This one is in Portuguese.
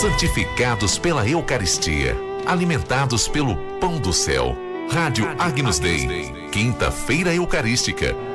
santificados pela Eucaristia, alimentados pelo pão do céu. Rádio Agnus Dei, quinta-feira eucarística,